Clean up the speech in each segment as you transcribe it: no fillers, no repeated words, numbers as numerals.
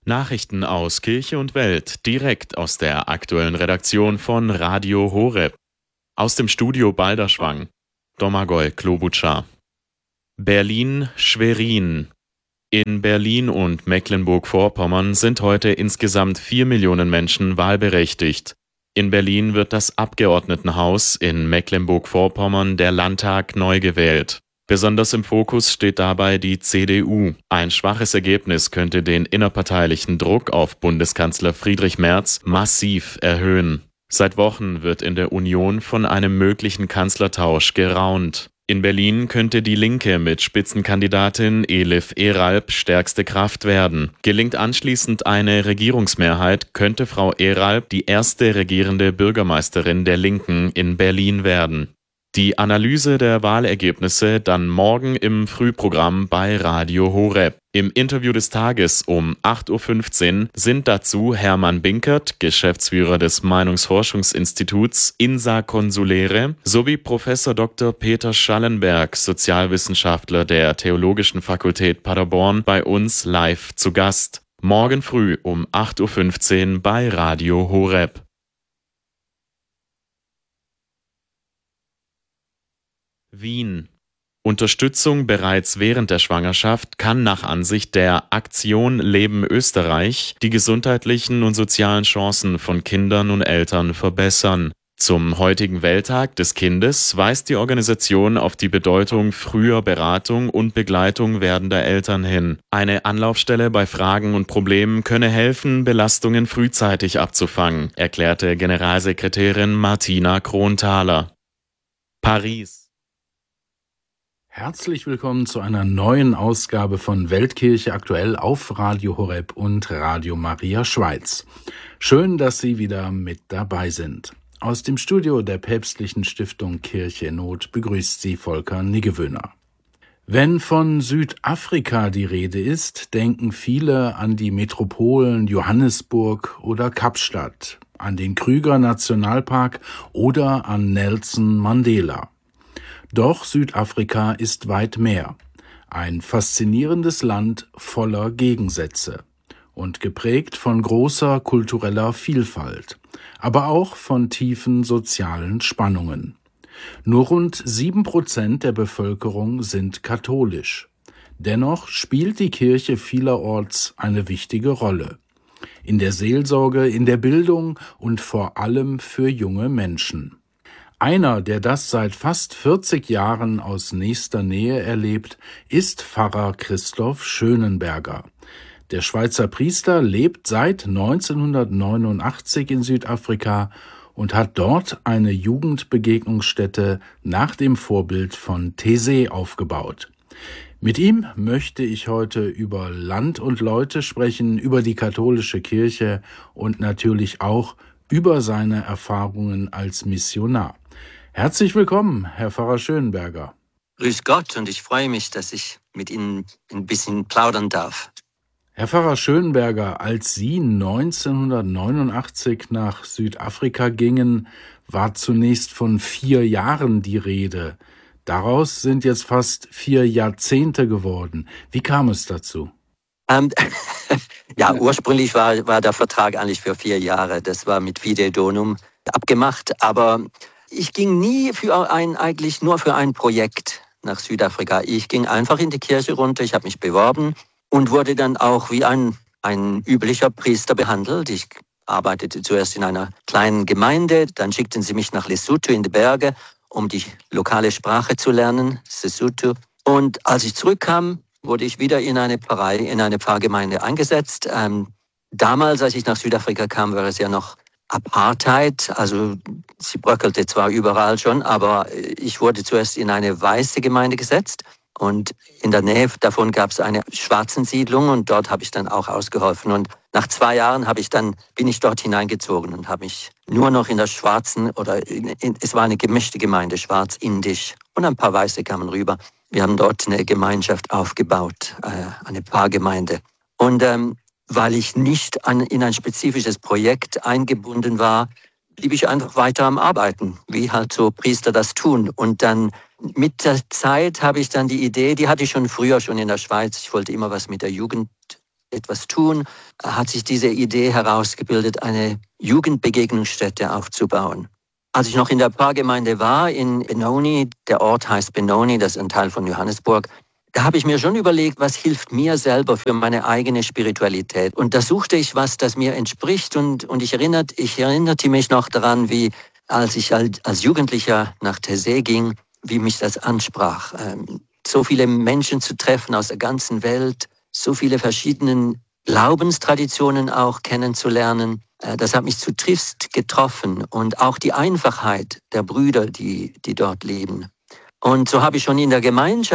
Nachrichten aus Kirche und Welt, direkt aus der aktuellen Redaktion von Radio Horeb. Aus dem Studio Balderschwang. Domagoj Klobuchar. Berlin-Schwerin. In Berlin und Mecklenburg-Vorpommern sind heute insgesamt 4 Millionen Menschen wahlberechtigt. In Berlin wird das Abgeordnetenhaus, in Mecklenburg-Vorpommern der Landtag neu gewählt. Besonders im Fokus steht dabei die CDU. Ein schwaches Ergebnis könnte den innerparteilichen Druck auf Bundeskanzler Friedrich Merz massiv erhöhen. Seit Wochen wird in der Union von einem möglichen Kanzlertausch geraunt. In Berlin könnte die Linke mit Spitzenkandidatin Elif Eralp stärkste Kraft werden. Gelingt anschließend eine Regierungsmehrheit, könnte Frau Eralp die erste regierende Bürgermeisterin der Linken in Berlin werden. Die Analyse der Wahlergebnisse dann morgen im Frühprogramm bei Radio Horeb. Im Interview des Tages um 8.15 Uhr sind dazu Hermann Binkert, Geschäftsführer des Meinungsforschungsinstituts INSA Consulere, sowie Professor Dr. Peter Schallenberg, Sozialwissenschaftler der Theologischen Fakultät Paderborn, bei uns live zu Gast. Morgen früh um 8.15 Uhr bei Radio Horeb. Wien. Unterstützung bereits während der Schwangerschaft kann nach Ansicht der Aktion Leben Österreich die gesundheitlichen und sozialen Chancen von Kindern und Eltern verbessern. Zum heutigen Welttag des Kindes weist die Organisation auf die Bedeutung früher Beratung und Begleitung werdender Eltern hin. Eine Anlaufstelle bei Fragen und Problemen könne helfen, Belastungen frühzeitig abzufangen, erklärte Generalsekretärin Martina Kronthaler. Paris. Herzlich willkommen zu einer neuen Ausgabe von Weltkirche aktuell auf Radio Horeb und Radio Maria Schweiz. Schön, dass Sie wieder mit dabei sind. Aus dem Studio der päpstlichen Stiftung Kirche in Not begrüßt Sie Volker Niggewöhner. Wenn von Südafrika die Rede ist, denken viele an die Metropolen Johannesburg oder Kapstadt, an den Kruger Nationalpark oder an Nelson Mandela. Doch Südafrika ist weit mehr. Ein faszinierendes Land voller Gegensätze und geprägt von großer kultureller Vielfalt, aber auch von tiefen sozialen Spannungen. Nur rund 7% der Bevölkerung sind katholisch. Dennoch spielt die Kirche vielerorts eine wichtige Rolle. In der Seelsorge, in der Bildung und vor allem für junge Menschen. Einer, der das seit fast 40 Jahren aus nächster Nähe erlebt, ist Pfarrer Christoph Schönenberger. Der Schweizer Priester lebt seit 1989 in Südafrika und hat dort eine Jugendbegegnungsstätte nach dem Vorbild von Taizé aufgebaut. Mit ihm möchte ich heute über Land und Leute sprechen, über die katholische Kirche und natürlich auch über seine Erfahrungen als Missionar. Herzlich willkommen, Herr Pfarrer Schönenberger. Grüß Gott, und ich freue mich, dass ich mit Ihnen ein bisschen plaudern darf. Herr Pfarrer Schönenberger, als Sie 1989 nach Südafrika gingen, war zunächst von 4 Jahren die Rede. Daraus sind jetzt fast 4 Jahrzehnte geworden. Wie kam es dazu? Ja, ursprünglich war der Vertrag eigentlich für 4 Jahre. Das war mit Fide Donum abgemacht, aber ich ging nie eigentlich nur für ein Projekt nach Südafrika. Ich ging einfach in die Kirche runter, ich habe mich beworben und wurde dann auch wie ein üblicher Priester behandelt. Ich arbeitete zuerst in einer kleinen Gemeinde, dann schickten sie mich nach Lesotho in die Berge, um die lokale Sprache zu lernen, Sesotho. Und als ich zurückkam, wurde ich wieder in eine Pfarrei, in eine Pfarrgemeinde eingesetzt. Damals, als ich nach Südafrika kam, war es ja noch Apartheid, also sie bröckelte zwar überall schon, aber ich wurde zuerst in eine weiße Gemeinde gesetzt und in der Nähe davon gab es eine Schwarzensiedlung und dort habe ich dann auch ausgeholfen. Und nach 2 Jahren bin ich dort hineingezogen und habe mich nur noch in der schwarzen, es war eine gemischte Gemeinde, schwarz-indisch und ein paar Weiße kamen rüber. Wir haben dort eine Gemeinschaft aufgebaut, eine Pfarrgemeinde. Und weil ich nicht in ein spezifisches Projekt eingebunden war, blieb ich einfach weiter am Arbeiten, wie halt so Priester das tun. Und dann mit der Zeit habe ich dann die Idee, die hatte ich schon früher schon in der Schweiz, ich wollte immer was mit der Jugend etwas tun, hat sich diese Idee herausgebildet, eine Jugendbegegnungsstätte aufzubauen. Als ich noch in der Pfarrgemeinde war, in Benoni, der Ort heißt Benoni, das ist ein Teil von Johannesburg, da habe ich mir schon überlegt, was hilft mir selber für meine eigene Spiritualität. Und da suchte ich was, das mir entspricht. Und ich erinnerte mich noch daran, wie als ich als Jugendlicher nach Taizé ging, wie mich das ansprach. So viele Menschen zu treffen aus der ganzen Welt, so viele verschiedene Glaubenstraditionen auch kennenzulernen. Das hat mich zutiefst getroffen. Und auch die Einfachheit der Brüder, die dort leben. Und so habe ich schon in der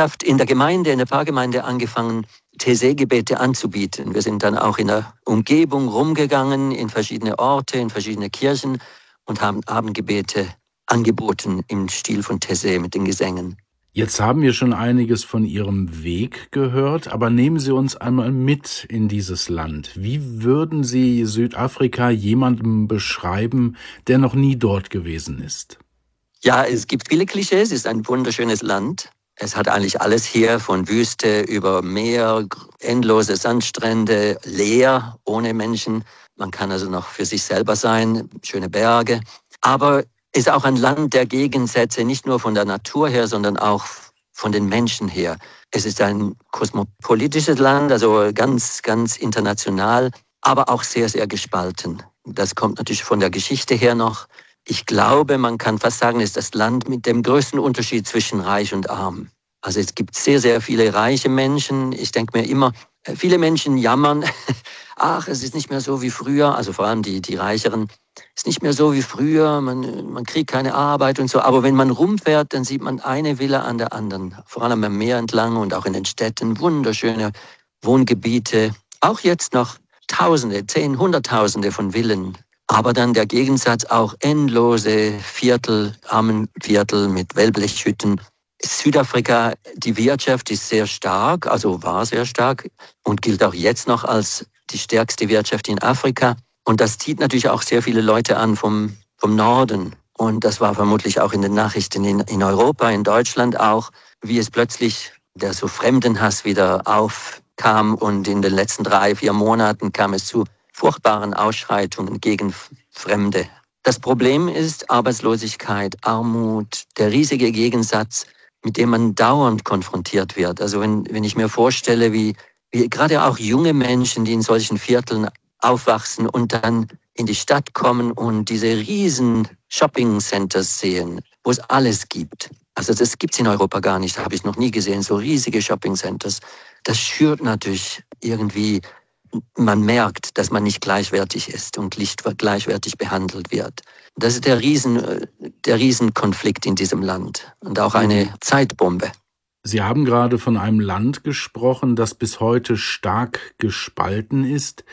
Pfarrgemeinde angefangen, Taizé-Gebete anzubieten. Wir sind dann auch in der Umgebung rumgegangen, in verschiedene Orte, in verschiedene Kirchen und haben Abendgebete angeboten im Stil von Taizé mit den Gesängen. Jetzt haben wir schon einiges von Ihrem Weg gehört, aber nehmen Sie uns einmal mit in dieses Land. Wie würden Sie Südafrika jemandem beschreiben, der noch nie dort gewesen ist? Ja, es gibt viele Klischees. Es ist ein wunderschönes Land. Es hat eigentlich alles hier, von Wüste über Meer, endlose Sandstrände, leer, ohne Menschen. Man kann also noch für sich selber sein, schöne Berge. Aber es ist auch ein Land der Gegensätze, nicht nur von der Natur her, sondern auch von den Menschen her. Es ist ein kosmopolitisches Land, also ganz, ganz international, aber auch sehr, sehr gespalten. Das kommt natürlich von der Geschichte her noch. Ich glaube, man kann fast sagen, es ist das Land mit dem größten Unterschied zwischen reich und arm. Also es gibt sehr, sehr viele reiche Menschen. Ich denke mir immer, viele Menschen jammern, ach, es ist nicht mehr so wie früher, also vor allem die Reicheren, es ist nicht mehr so wie früher, man kriegt keine Arbeit und so. Aber wenn man rumfährt, dann sieht man eine Villa an der anderen, vor allem am Meer entlang und auch in den Städten, wunderschöne Wohngebiete. Auch jetzt noch Tausende, Hunderttausende von Villen. Aber dann der Gegensatz auch endlose Viertel, Armenviertel mit Wellblechhütten. Südafrika, die Wirtschaft ist sehr stark, also war sehr stark und gilt auch jetzt noch als die stärkste Wirtschaft in Afrika. Und das zieht natürlich auch sehr viele Leute an vom Norden. Und das war vermutlich auch in den Nachrichten in Europa, in Deutschland auch, wie es plötzlich der so Fremdenhass wieder aufkam. Und in den letzten 3-4 Monaten kam es zu furchtbaren Ausschreitungen gegen Fremde. Das Problem ist Arbeitslosigkeit, Armut, der riesige Gegensatz, mit dem man dauernd konfrontiert wird. Also wenn ich mir vorstelle, wie gerade auch junge Menschen, die in solchen Vierteln aufwachsen und dann in die Stadt kommen und diese riesen Shopping-Centers sehen, wo es alles gibt. Also das gibt's in Europa gar nicht, habe ich noch nie gesehen, so riesige Shopping-Centers. Das schürt natürlich irgendwie. Man merkt, dass man nicht gleichwertig ist und nicht gleichwertig behandelt wird. Das ist der Riesenkonflikt in diesem Land und auch eine Zeitbombe. Sie haben gerade von einem Land gesprochen, das bis heute stark gespalten ist.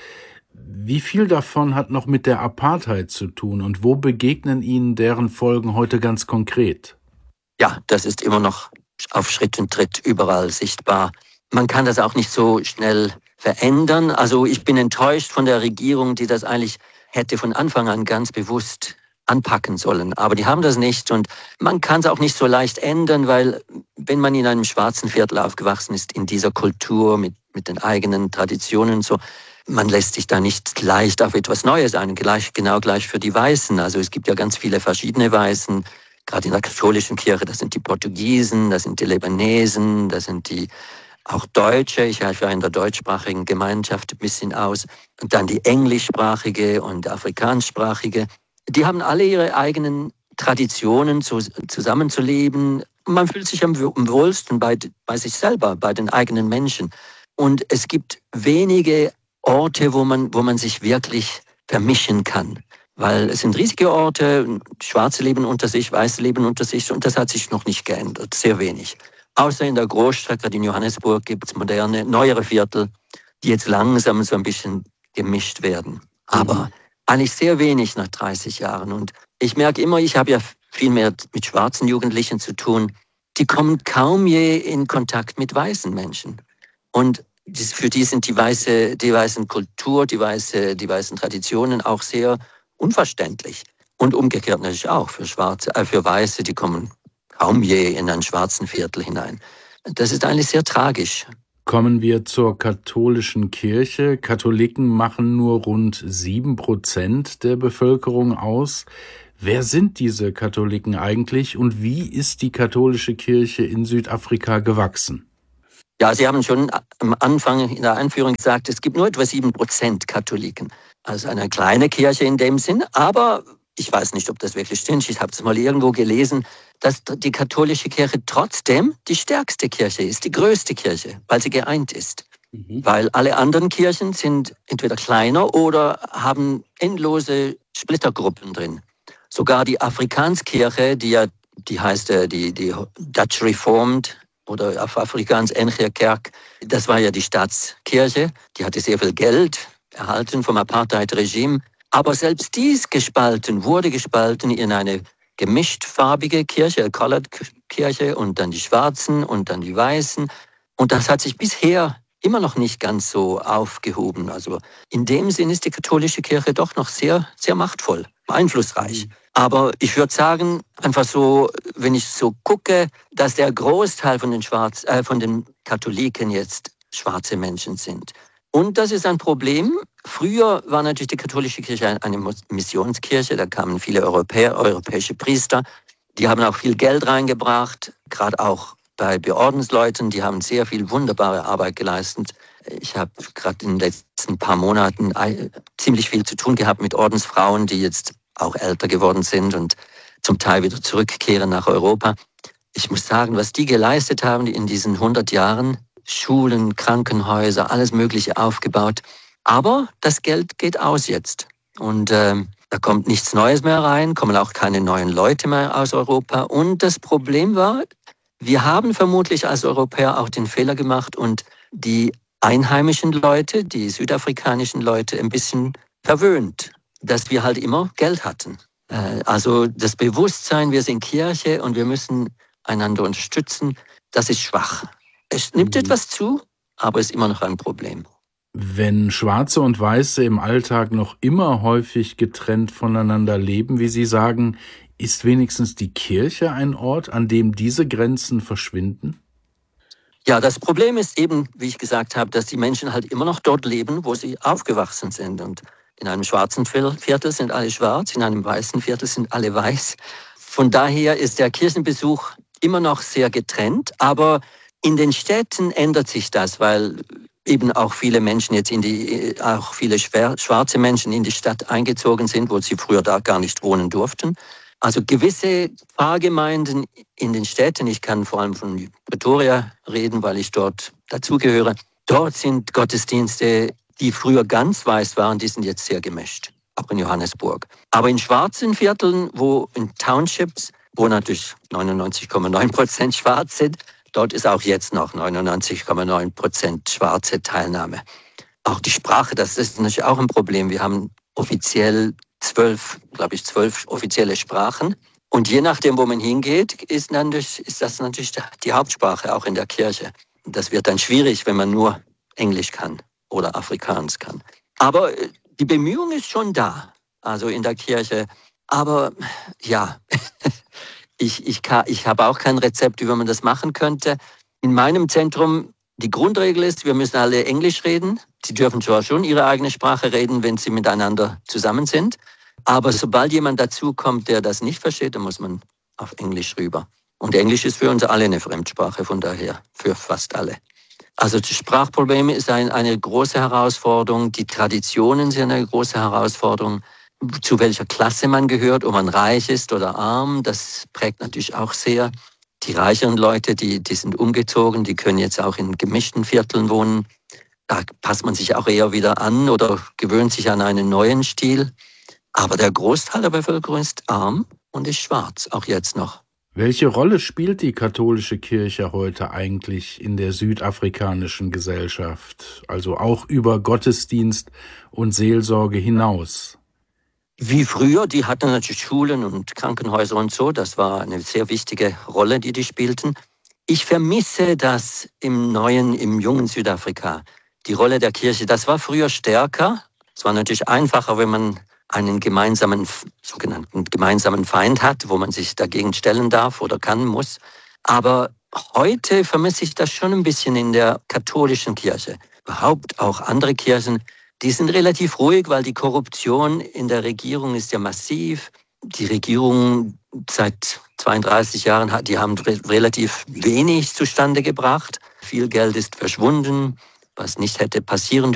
Wie viel davon hat noch mit der Apartheid zu tun und wo begegnen Ihnen deren Folgen heute ganz konkret? Ja, das ist immer noch auf Schritt und Tritt überall sichtbar. Man kann das auch nicht so schnell verändern. Also ich bin enttäuscht von der Regierung, die das eigentlich hätte von Anfang an ganz bewusst anpacken sollen. Aber die haben das nicht und man kann es auch nicht so leicht ändern, weil wenn man in einem schwarzen Viertel aufgewachsen ist, in dieser Kultur mit den eigenen Traditionen und so, man lässt sich da nicht leicht auf etwas Neues ein, genau gleich für die Weißen. Also es gibt ja ganz viele verschiedene Weißen, gerade in der katholischen Kirche, das sind die Portugiesen, das sind die Libanesen, das sind die auch Deutsche, ich helfe ja in der deutschsprachigen Gemeinschaft ein bisschen aus. Und dann die englischsprachige und afrikanischsprachige. Die haben alle ihre eigenen Traditionen, zusammenzuleben. Man fühlt sich am wohlsten bei sich selber, bei den eigenen Menschen. Und es gibt wenige Orte, wo man sich wirklich vermischen kann. Weil es sind riesige Orte, Schwarze leben unter sich, Weiße leben unter sich und das hat sich noch nicht geändert, sehr wenig. Außer in der Großstadt, gerade in Johannesburg, gibt es moderne, neuere Viertel, die jetzt langsam so ein bisschen gemischt werden. Aber eigentlich sehr wenig nach 30 Jahren. Und ich merke immer, ich habe ja viel mehr mit schwarzen Jugendlichen zu tun. Die kommen kaum je in Kontakt mit weißen Menschen. Und für die sind die weißen Kultur, die weißen Traditionen auch sehr unverständlich. Und umgekehrt natürlich auch für Weiße, die kommen kaum je in einen schwarzen Viertel hinein. Das ist eigentlich sehr tragisch. Kommen wir zur katholischen Kirche. Katholiken machen nur rund 7% der Bevölkerung aus. Wer sind diese Katholiken eigentlich und wie ist die katholische Kirche in Südafrika gewachsen? Ja, Sie haben schon am Anfang in der Einführung gesagt, es gibt nur etwa 7% Katholiken. Also eine kleine Kirche in dem Sinn, aber ich weiß nicht, ob das wirklich stimmt. Ich habe es mal irgendwo gelesen, dass die katholische Kirche trotzdem die stärkste Kirche ist, die größte Kirche, weil sie geeint ist. Weil alle anderen Kirchen sind entweder kleiner oder haben endlose Splittergruppen drin. Sogar die Afrikaanskirche, die heißt die Dutch Reformed oder auf Afrikaans NG Kerk, das war ja die Staatskirche, die hatte sehr viel Geld erhalten vom Apartheid-Regime. Aber selbst dies wurde gespalten in eine gemischtfarbige Kirche, Colored-Kirche und dann die Schwarzen und dann die Weißen. Und das hat sich bisher immer noch nicht ganz so aufgehoben. Also in dem Sinn ist die katholische Kirche doch noch sehr, sehr machtvoll, einflussreich. Aber ich würde sagen, einfach so, wenn ich so gucke, dass der Großteil von den Katholiken jetzt schwarze Menschen sind. Und das ist ein Problem. Früher war natürlich die katholische Kirche eine Missionskirche. Da kamen viele europäische Priester. Die haben auch viel Geld reingebracht, gerade auch bei Beordensleuten. Die haben sehr viel wunderbare Arbeit geleistet. Ich habe gerade in den letzten paar Monaten ziemlich viel zu tun gehabt mit Ordensfrauen, die jetzt auch älter geworden sind und zum Teil wieder zurückkehren nach Europa. Ich muss sagen, was die geleistet haben in diesen 100 Jahren, Schulen, Krankenhäuser, alles Mögliche aufgebaut. Aber das Geld geht aus jetzt. Und da kommt nichts Neues mehr rein, kommen auch keine neuen Leute mehr aus Europa. Und das Problem war, wir haben vermutlich als Europäer auch den Fehler gemacht und die einheimischen Leute, die südafrikanischen Leute, ein bisschen verwöhnt, dass wir halt immer Geld hatten. Also das Bewusstsein, wir sind Kirche und wir müssen einander unterstützen, das ist schwach. Es nimmt etwas zu, aber es ist immer noch ein Problem. Wenn Schwarze und Weiße im Alltag noch immer häufig getrennt voneinander leben, wie Sie sagen, ist wenigstens die Kirche ein Ort, an dem diese Grenzen verschwinden? Ja, das Problem ist eben, wie ich gesagt habe, dass die Menschen halt immer noch dort leben, wo sie aufgewachsen sind. Und in einem schwarzen Viertel sind alle schwarz, in einem weißen Viertel sind alle weiß. Von daher ist der Kirchenbesuch immer noch sehr getrennt, aber in den Städten ändert sich das, weil eben auch viele Menschen jetzt auch viele schwarze Menschen in die Stadt eingezogen sind, wo sie früher da gar nicht wohnen durften. Also gewisse Pfarrgemeinden in den Städten, ich kann vor allem von Pretoria reden, weil ich dort dazugehöre, dort sind Gottesdienste, die früher ganz weiß waren, die sind jetzt sehr gemischt, auch in Johannesburg. Aber in schwarzen Vierteln, in Townships, wo natürlich 99,9% schwarz sind, dort ist auch jetzt noch 99,9% schwarze Teilnahme. Auch die Sprache, das ist natürlich auch ein Problem. Wir haben offiziell 12 offizielle Sprachen. Und je nachdem, wo man hingeht, ist das natürlich die Hauptsprache, auch in der Kirche. Das wird dann schwierig, wenn man nur Englisch kann oder Afrikaans kann. Aber die Bemühung ist schon da, also in der Kirche. Aber ja, ich habe auch kein Rezept, wie man das machen könnte. In meinem Zentrum, die Grundregel ist, wir müssen alle Englisch reden. Sie dürfen zwar schon ihre eigene Sprache reden, wenn sie miteinander zusammen sind. Aber sobald jemand dazukommt, der das nicht versteht, dann muss man auf Englisch rüber. Und Englisch ist für uns alle eine Fremdsprache, von daher für fast alle. Also das Sprachproblem ist eine große Herausforderung. Die Traditionen sind eine große Herausforderung. Zu welcher Klasse man gehört, ob man reich ist oder arm, das prägt natürlich auch sehr. Die reicheren Leute, die sind umgezogen, die können jetzt auch in gemischten Vierteln wohnen. Da passt man sich auch eher wieder an oder gewöhnt sich an einen neuen Stil. Aber der Großteil der Bevölkerung ist arm und ist schwarz, auch jetzt noch. Welche Rolle spielt die katholische Kirche heute eigentlich in der südafrikanischen Gesellschaft, also auch über Gottesdienst und Seelsorge hinaus? Wie früher, die hatten natürlich Schulen und Krankenhäuser und so, das war eine sehr wichtige Rolle, die spielten. Ich vermisse das im jungen Südafrika. Die Rolle der Kirche, das war früher stärker. Es war natürlich einfacher, wenn man einen sogenannten gemeinsamen Feind hat, wo man sich dagegen stellen darf oder kann, muss. Aber Heute vermisse ich das schon ein bisschen in der katholischen Kirche. Überhaupt auch andere Kirchen, die sind relativ ruhig, weil die Korruption in der Regierung ist ja massiv. Die Regierung seit 32 Jahren die haben relativ wenig zustande gebracht. Viel Geld ist verschwunden, was nicht hätte passieren